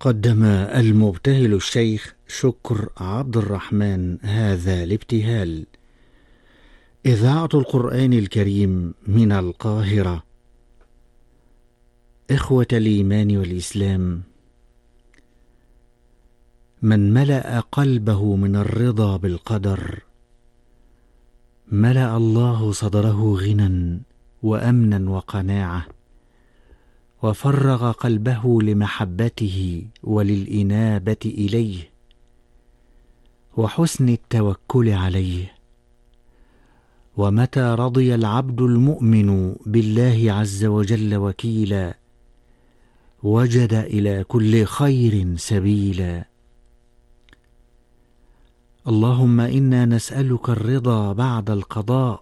قدم المبتهل الشيخ شكر عبد الرحمن هذا الابتهال. إذاعة القرآن الكريم من القاهرة. إخوة الإيمان والإسلام، من ملأ قلبه من الرضا بالقدر ملأ الله صدره غنى وأمنا وقناعة، وفرغ قلبه لمحبته وللإنابة إليه وحسن التوكل عليه. ومتى رضي العبد المؤمن بالله عز وجل وكيلا وجد إلى كل خير سبيلا. اللهم إنا نسألك الرضا بعد القضاء،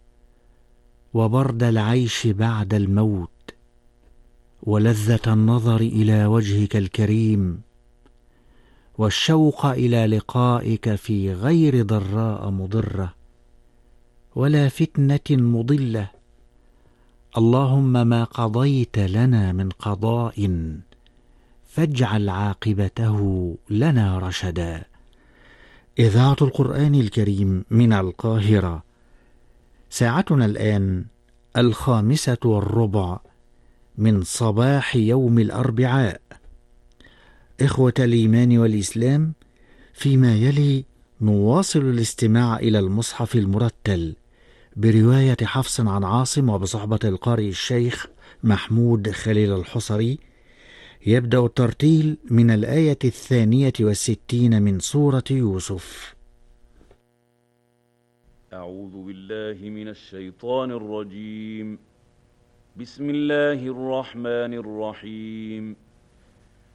وبرد العيش بعد الموت، ولذة النظر إلى وجهك الكريم، والشوق إلى لقائك في غير ضراء مضرة ولا فتنة مضلة. اللهم ما قضيت لنا من قضاء فاجعل عاقبته لنا رشدا. إذاعة القرآن الكريم من القاهرة. ساعتنا الآن 5:15 من صباح يوم الأربعاء. إخوة الإيمان والإسلام، فيما يلي نواصل الاستماع إلى المصحف المرتل برواية حفص عن عاصم وبصحبة القارئ الشيخ محمود خليل الحصري. يبدأ الترتيل من الآية 62 من سورة يوسف. أعوذ بالله من الشيطان الرجيم. بسم الله الرحمن الرحيم.